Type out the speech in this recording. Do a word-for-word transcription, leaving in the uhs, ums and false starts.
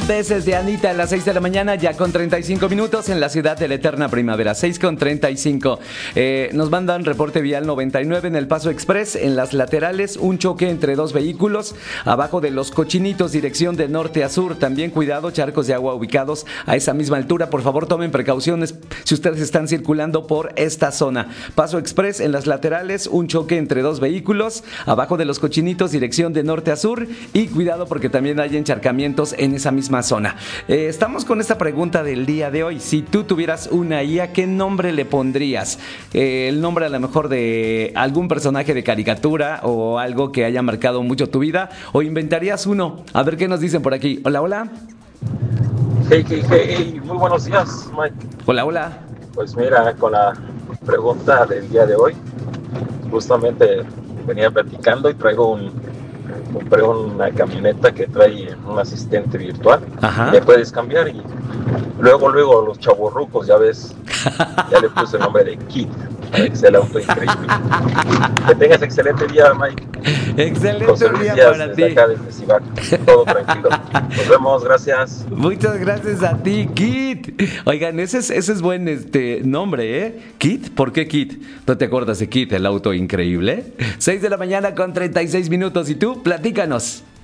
veces de Anita a las seis de la mañana, ya con treinta y cinco minutos en la ciudad de la eterna primavera, seis con treinta y cinco. Eh, nos mandan reporte vial noventa y nueve en el Paso Express, en las laterales, un choque entre dos vehículos, abajo de Los Cochinitos, dirección de norte a sur. También cuidado, charcos de agua ubicados a esa misma altura. Por favor, tomen precauciones si ustedes están circulando por esta zona. Paso Express, en las laterales, un choque entre dos vehículos, abajo de Los Cochinitos, dirección de norte a sur. Y cuidado porque también hay encharcamientos en esa misma zona. Eh, estamos con esta pregunta del día de hoy. Si tú tuvieras una I A, ¿qué nombre le pondrías? Eh, el nombre a lo mejor de algún personaje de caricatura o algo que haya marcado mucho tu vida, o inventarías uno. A ver qué nos dicen por aquí. Hola, hola. Hey, hey, hey, muy buenos días, Mike. Hola, hola. Pues mira, con la pregunta del día de hoy, justamente venía platicando y traigo un compré una camioneta que trae un asistente virtual. Ajá. Le puedes cambiar y luego, luego los chavorrucos, ya ves, ya le puse el nombre de Kit, para que sea el auto increíble. Que tengas excelente día, Mike. Excelente José Luis día Díaz, para desde ti. acá, desde Cibac. Todo tranquilo. Nos vemos, gracias. Muchas gracias a ti, Kit. Oigan, ese es, ese es buen este nombre, ¿eh? Kit, ¿por qué Kit? ¿No te acuerdas de Kit, el auto increíble? seis de la mañana con treinta y seis minutos. ¿Y tú? Platícanos.